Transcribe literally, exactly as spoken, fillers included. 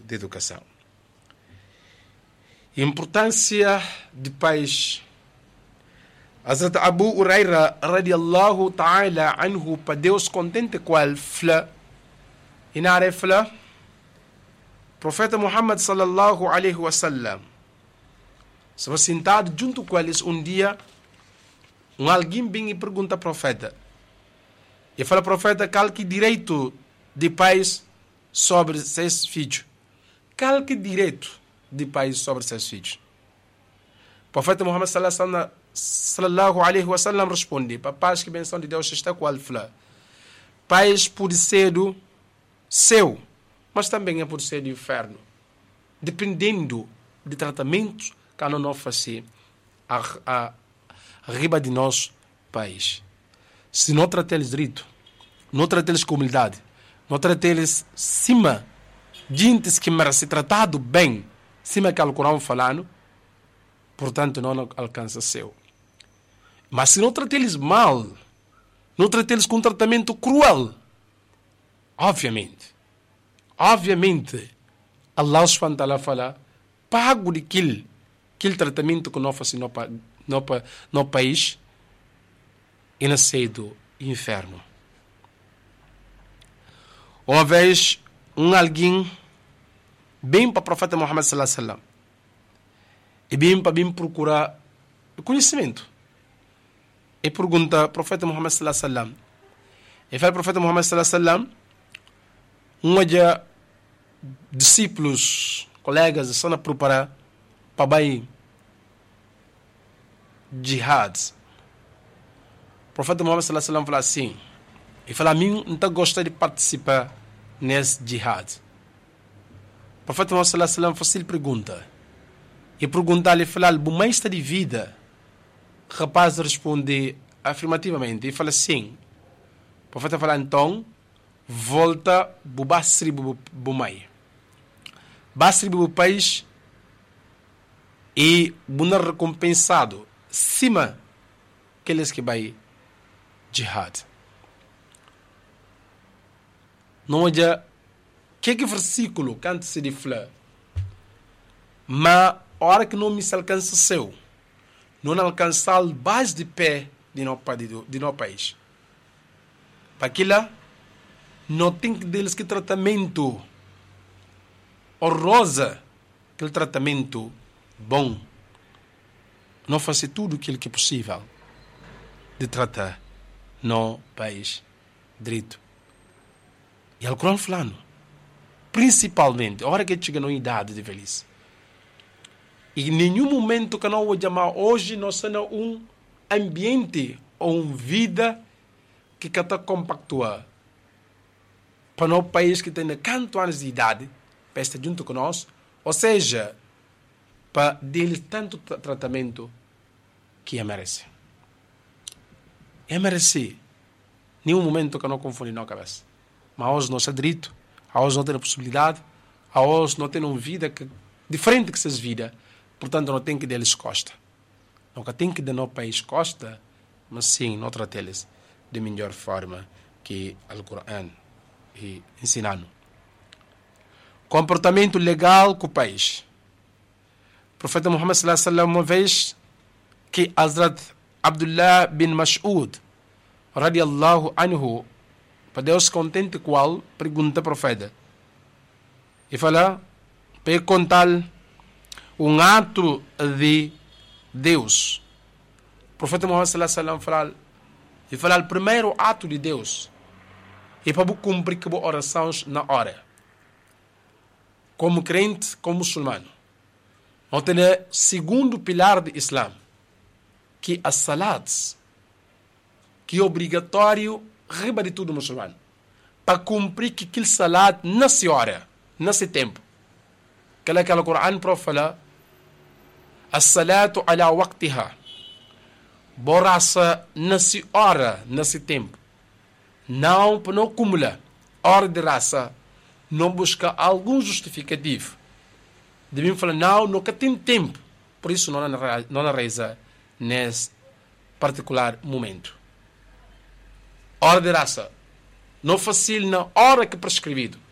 de educação. Importância de pais. Hazrat Abu Huraira radiallahu ta'ala anhu, para Deus contente com ele, fala, e na área fala, profeta Muhammad sallallahu alaihi wasallam, estava sentado junto com eles um dia, um alguém vem e pergunta ao profeta, e fala, profeta, qual que direito de pais sobre seus filhos? Qual que direito de pais sobre seus filhos? O profeta Muhammad sallallahu alaihi wasallam responde, para a paz que a benção de Deus está com ele, fala, pais por ser do céu, mas também é por ser do inferno, dependendo de tratamentos que a não fazer a, a, a riba de nós pais. Se não tratar eles direito, não tratar eles com humildade, não tratar eles cima gente que merece tratado bem, cima que o Corão falando, portanto não alcança céu. Mas se não tratar eles mal, não tratar eles com um tratamento cruel, obviamente, obviamente, Allah subhanahu wa ta'ala fala, pago de aquele, aquele tratamento que não faz no, no, no país e nascer do inferno. Uma vez, um alguém bem para o profeta Muhammad sallallahu alaihi wasallam e bem para bem procurar conhecimento. E pergunta ao profeta Muhammad sallallahu alaihi wasallam, e fala ao profeta Muhammad sallallahu alaihi wasallam, um dia discípulos, colegas, estão a preparar para bem jihad. O profeta Muhammad sallallahu alaihi wasallam fala assim, e fala, a mim não gosta de participar nesse jihad. O profeta Muhammad sallallahu alaihi wasallam faz ele pergunta, e perguntar-lhe, fala, o mestre de vida, rapaz responde afirmativamente, e fala sim. O profeta fala, então, volta para Basri Bumai. Basri Bumai país e buna recompensado cima aqueles que vai jihad. Não é que que versículo canta se de flor, mas a hora que não me se alcança seu, não alcançar a base de pé de nosso país. Para aquilo, não tem deles que tratamento horroroso, aquele tratamento bom. Não fazer tudo aquilo que é possível de tratar no país direito. E o Corão falando, principalmente, a hora que chega na idade de velhice, e em nenhum momento que não vou chamar hoje, nós temos um ambiente ou uma vida que está compactua para um país que tem quantos anos de idade para estar junto com nós, ou seja, para deles tanto tra- tratamento que é merece. É merece. Nenhum momento que não confunde na cabeça. Mas hoje não é direito, hoje não tem a possibilidade, hoje não tem uma vida que, diferente que essas vidas, portanto não tem que deles costa. Nunca tem que dar no país costa, mas sim, não tratar eles de melhor forma que o Corão e ensinando. Comportamento legal com o país. O profeta Muhammad sallallahu alaihi wasallam, uma vez que Hazrat Abdullah bin Mas'ud radiallahu anhu, para Deus contente com ele, pergunta ao profeta e fala, para contar um ato de Deus. O profeta Muhammad sallallahu alaihi wasallam fala, e fala, o primeiro ato de Deus é para cumprir que orações na hora. Como crente, como muçulmano. Nós temos o segundo pilar do Islã, que é a salat, que é obrigatório riba de tudo muçulmano, para cumprir que aquele salat nessa hora, nesse tempo. Que é que o Corão fala, as-salatu ala waqtiha, boraça nessa hora, nesse tempo. Não, para não acumular hora de raça, não busca algum justificativo. Devemos falar, não, nunca tem tempo. Por isso não não reza nesse particular momento. Hora de raça. Não fácil na hora que prescrevido.